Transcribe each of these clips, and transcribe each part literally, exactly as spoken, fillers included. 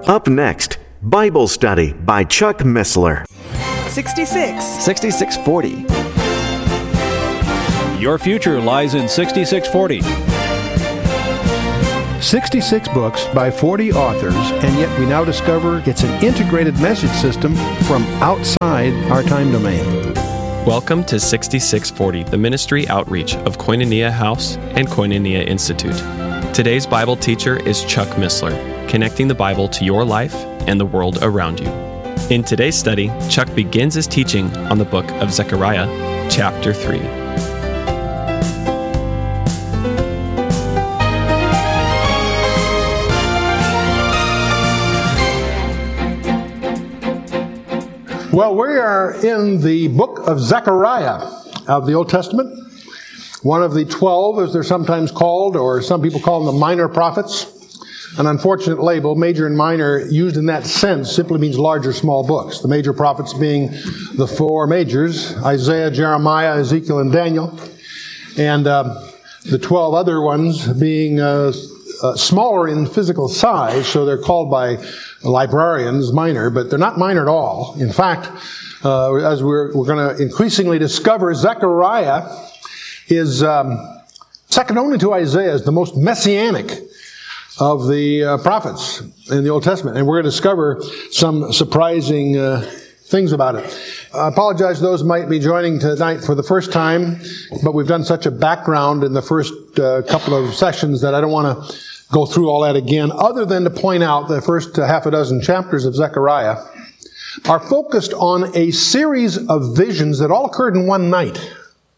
Up next, Bible Study by Chuck Missler. sixty-six. sixty-six forty. Your future lies in sixty-six forty. sixty-six books by forty authors, and yet we now discover it's an integrated message system from outside our time domain. Welcome to sixty-six forty, the ministry outreach of Koinonia House and Koinonia Institute. Today's Bible teacher is Chuck Missler, connecting the Bible to your life and the world around you. In today's study, Chuck begins his teaching on the book of Zechariah, chapter three. Well, we are in the book of Zechariah of the Old Testament. One of the twelve, as they're sometimes called, or some people call them the minor prophets. An unfortunate label, major and minor, used in that sense, simply means large or small books. The major prophets being the four majors, Isaiah, Jeremiah, Ezekiel, and Daniel. And uh, the twelve other ones being uh, uh, smaller in physical size, so they're called by librarians minor, but they're not minor at all. In fact, uh, as we're, we're going to increasingly discover, Zechariah is um, second only to Isaiah as the most messianic of the uh, prophets in the Old Testament. And we're going to discover some surprising uh, things about it. I apologize to those who might be joining tonight for the first time, but we've done such a background in the first uh, couple of sessions that I don't want to go through all that again, other than to point out the first uh, half a dozen chapters of Zechariah are focused on a series of visions that all occurred in one night.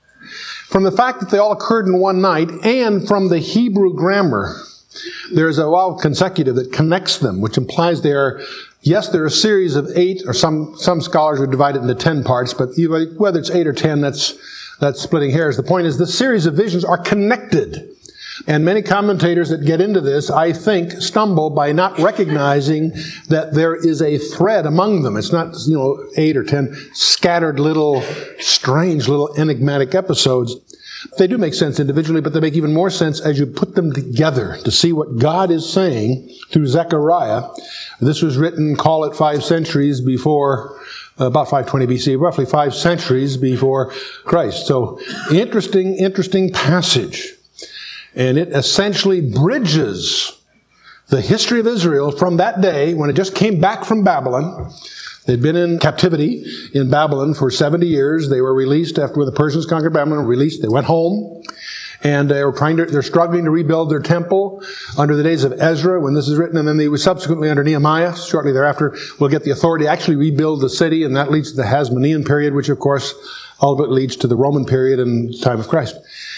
From the fact that they all occurred in one night, and from the Hebrew grammar, there's a vowel consecutive that connects them, which implies they are, yes, they're a series of eight, or some, some scholars would divide it into ten parts, but whether it's eight or ten, that's, that's splitting hairs. The point is, this series of visions are connected. And many commentators that get into this, I think, stumble by not recognizing that there is a thread among them. It's not, you know, eight or ten scattered little, strange little enigmatic episodes. They do make sense individually, but they make even more sense as you put them together to see what God is saying through Zechariah. This was written, call it five centuries before, uh, about five twenty B C, roughly five centuries before Christ. So, interesting, interesting passage. And it essentially bridges the history of Israel from that day when it just came back from Babylon. They'd been in captivity in Babylon for seventy years. They were released after the Persians conquered Babylon, released. They went home. And they were trying to, they're struggling to rebuild their temple under the days of Ezra when this is written. And then they were subsequently under Nehemiah. Shortly thereafter, we'll get the authority to actually rebuild the city. And that leads to the Hasmonean period, which of course, all of it leads to the Roman period and the time of Christ.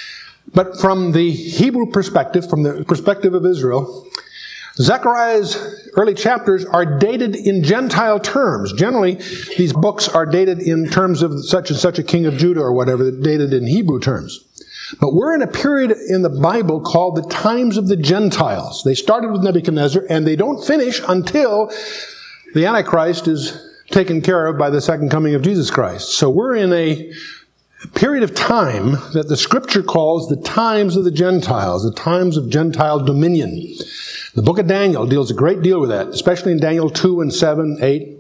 But from the Hebrew perspective, from the perspective of Israel, Zechariah's early chapters are dated in Gentile terms. Generally, these books are dated in terms of such and such a king of Judah or whatever, dated in Hebrew terms. But we're in a period in the Bible called the times of the Gentiles. They started with Nebuchadnezzar, and they don't finish until the Antichrist is taken care of by the second coming of Jesus Christ. So we're in a period of time that the Scripture calls the times of the Gentiles, the times of Gentile dominion. The book of Daniel deals a great deal with that, especially in Daniel two and seven, eight.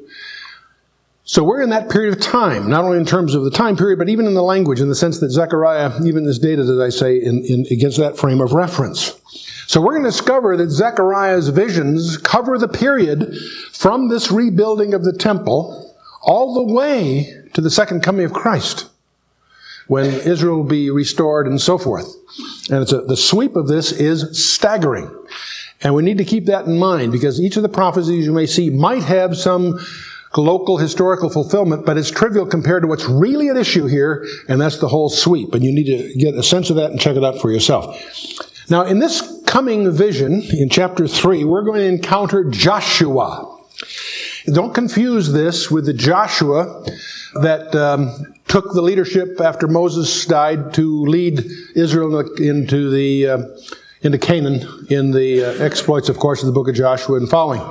So we're in that period of time, not only in terms of the time period, but even in the language, in the sense that Zechariah even is dated, as I say, in, in against that frame of reference. So we're going to discover that Zechariah's visions cover the period from this rebuilding of the temple all the way to the second coming of Christ, when Israel will be restored and so forth. And it's a, the sweep of this is staggering. And we need to keep that in mind, because each of the prophecies you may see might have some local historical fulfillment, but it's trivial compared to what's really at issue here, and that's the whole sweep. And you need to get a sense of that and check it out for yourself. Now, in this coming vision, in chapter three, we're going to encounter Joshua. Don't confuse this with the Joshua that um, took the leadership after Moses died to lead Israel into the uh, into Canaan in the uh, exploits, of course, of the book of Joshua and following.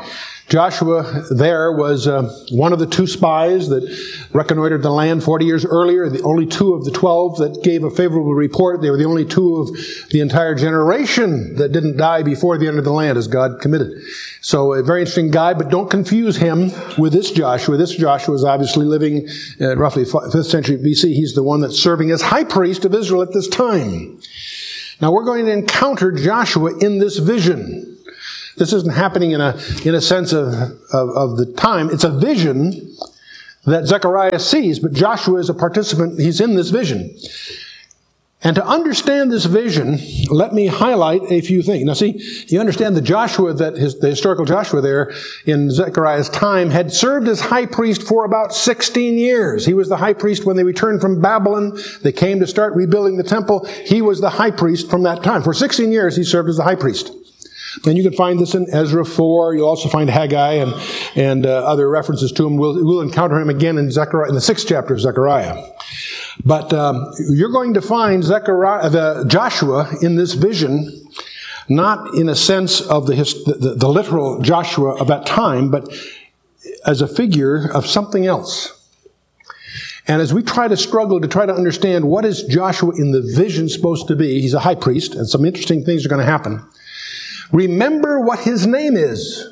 Joshua there was uh, one of the two spies that reconnoitered the land forty years earlier, the only two of the twelve that gave a favorable report. They were the only two of the entire generation that didn't die before the end of the land as God committed. So a very interesting guy, but don't confuse him with this Joshua. This Joshua is obviously living at roughly fifth century B C. He's the one that's serving as high priest of Israel at this time. Now we're going to encounter Joshua in this vision. This isn't happening in a in a sense of, of, of the time. It's a vision that Zechariah sees, but Joshua is a participant. He's in this vision. And to understand this vision, let me highlight a few things. Now see, you understand the Joshua, that his, the historical Joshua there in Zechariah's time had served as high priest for about sixteen years. He was the high priest when they returned from Babylon. They came to start rebuilding the temple. He was the high priest from that time. For sixteen years, he served as the high priest. And you can find this in Ezra four. You'll also find Haggai and, and uh, other references to him. We'll, we'll encounter him again in Zechariah, in the sixth chapter of Zechariah. But um, you're going to find Zechariah, the Joshua in this vision, not in a sense of the, the, the literal Joshua of that time, but as a figure of something else. And as we try to struggle to try to understand what is Joshua in the vision supposed to be, he's a high priest, and some interesting things are going to happen. Remember what his name is.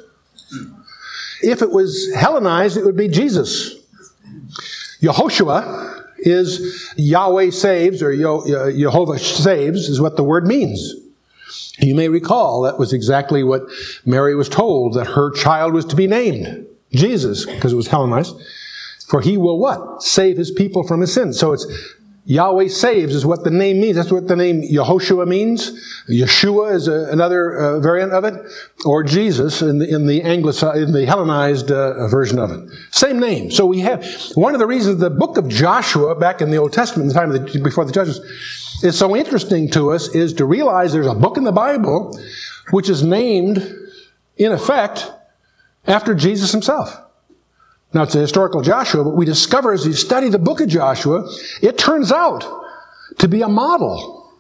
If it was Hellenized, it would be Jesus. Yehoshua is Yahweh saves, or Jehovah saves, is what the word means. You may recall that was exactly what Mary was told, that her child was to be named Jesus, because it was Hellenized. For he will what? Save his people from his sins. So it's Yahweh saves is what the name means. That's what the name Yehoshua means. Yeshua is a, another uh, variant of it, or Jesus in the in the Anglicized, in the Hellenized uh, version of it. Same name. So we have one of the reasons the book of Joshua back in the Old Testament, the time of the, before the Judges, is so interesting to us is to realize there's a book in the Bible which is named, in effect, after Jesus himself. Now, it's a historical Joshua, but we discover as we study the book of Joshua, it turns out to be a model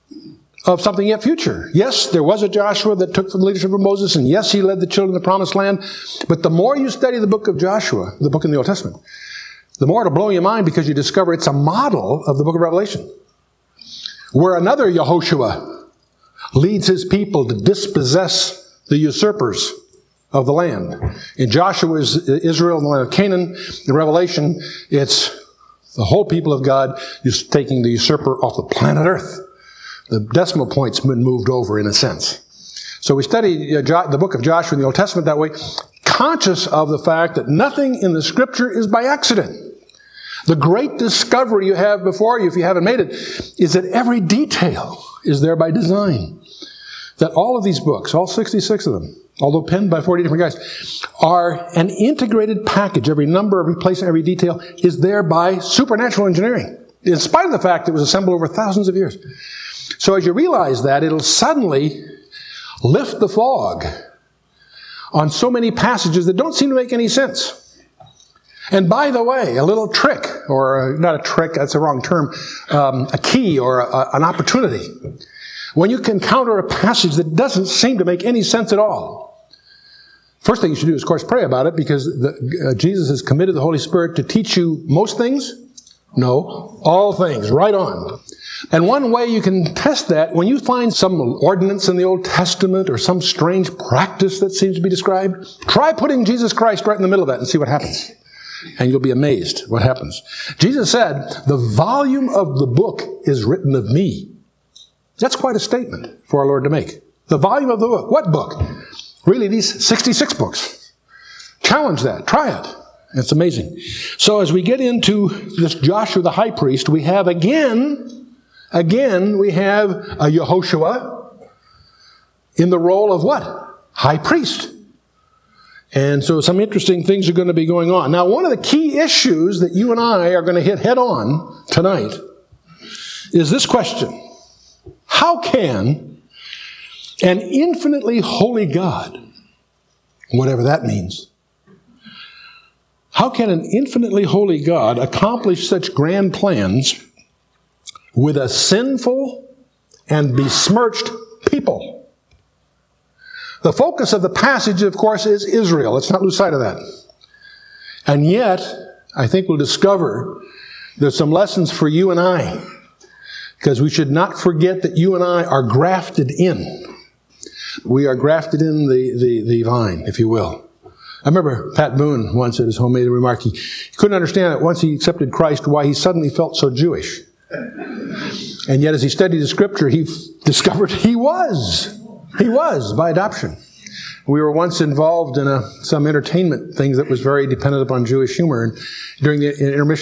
of something yet future. Yes, there was a Joshua that took from the leadership of Moses, and yes, he led the children of the promised land. But the more you study the book of Joshua, the book in the Old Testament, the more it'll blow your mind because you discover it's a model of the book of Revelation, where another Yehoshua leads his people to dispossess the usurpers of the land. In Joshua is Israel and the land of Canaan. In Revelation, it's the whole people of God just taking the usurper off the planet Earth. The decimal point's been moved over in a sense. So we study the book of Joshua in the Old Testament that way, conscious of the fact that nothing in the Scripture is by accident. The great discovery you have before you, if you haven't made it, is that every detail is there by design. That all of these books, all sixty-six of them, although penned by forty different guys, are an integrated package. Every number, every place, every detail is there by supernatural engineering, in spite of the fact that it was assembled over thousands of years. So as you realize that, it'll suddenly lift the fog on so many passages that don't seem to make any sense. And by the way, a little trick, or not a trick, that's the wrong term, um, a key or a, an opportunity. When you encounter a passage that doesn't seem to make any sense at all, first thing you should do is, of course, pray about it, because the, uh, Jesus has committed the Holy Spirit to teach you most things? No. All things. Right on. And one way you can test that, when you find some ordinance in the Old Testament or some strange practice that seems to be described, try putting Jesus Christ right in the middle of that and see what happens. And you'll be amazed what happens. Jesus said, the volume of the book is written of me. That's quite a statement for our Lord to make. The volume of the book. What book? Really, these sixty-six books. Challenge that. Try it. It's amazing. So as we get into this Joshua the high priest, we have again, again, we have a Yehoshua in the role of what? High priest. And so some interesting things are going to be going on. Now, one of the key issues that you and I are going to hit head on tonight is this question. How can an infinitely holy God, whatever that means, how can an infinitely holy God accomplish such grand plans with a sinful and besmirched people? The focus of the passage, of course, is Israel. Let's not lose sight of that. And yet, I think we'll discover there's some lessons for you and I, because we should not forget that you and I are grafted in. We are grafted in the, the, the vine, if you will. I remember Pat Boone once at his home made a remark. He, he couldn't understand it once he accepted Christ, why he suddenly felt so Jewish. And yet as he studied the Scripture, he f- discovered he was. He was, by adoption. We were once involved in a, some entertainment thing that was very dependent upon Jewish humor. And during the intermission